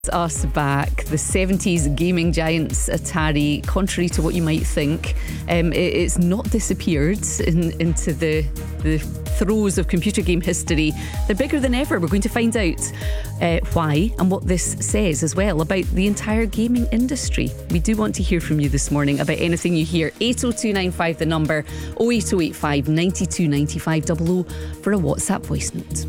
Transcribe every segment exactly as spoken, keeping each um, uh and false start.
Us back. The seventies gaming giants Atari, contrary to what you might think, um, it, it's not disappeared in, into the the throes of computer game history. They're bigger than ever. We're going to find out uh, why and what this says as well about the entire gaming industry. We do want to hear from you this morning about anything you hear. eight oh two nine five the number, oh eight oh eight five, nine two nine five double oh for a WhatsApp voice note.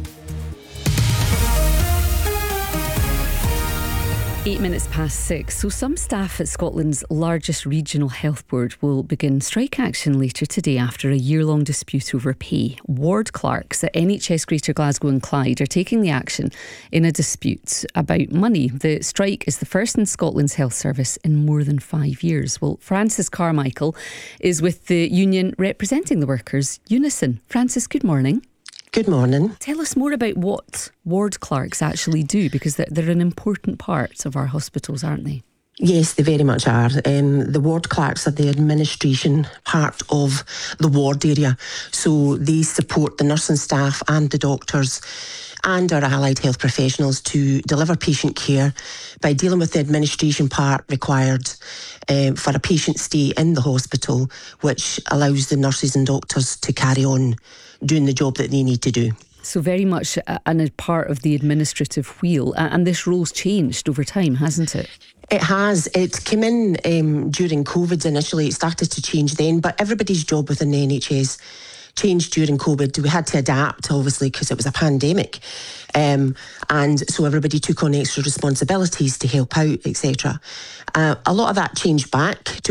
Eight minutes past six. So some staff at Scotland's largest regional health board will begin strike action later today after a year-long dispute over pay. Ward clerks at N H S Greater Glasgow and Clyde are taking the action in a dispute about money. The strike is the first in Scotland's health service in more than five years. Well, Francis Carmichael is with the union representing the workers, Unison. Francis, good morning. Good morning. Tell us more about what ward clerks actually do, because they're, they're an important part of our hospitals, aren't they? Yes, they very much are. Um, the ward clerks are the administration part of the ward area. So they support the nursing staff and the doctors and our allied health professionals to deliver patient care by dealing with the administration part required um, for a patient stay in the hospital, which allows the nurses and doctors to carry on doing the job that they need to do. So very much a, a part of the administrative wheel, and this role's changed over time, hasn't it? It has. It came in um, during COVID initially. It started to change then, but everybody's job within the N H S changed during COVID. We had to adapt, obviously, because it was a pandemic. Um, and so everybody took on extra responsibilities to help out, et cetera. Uh, a lot of that changed back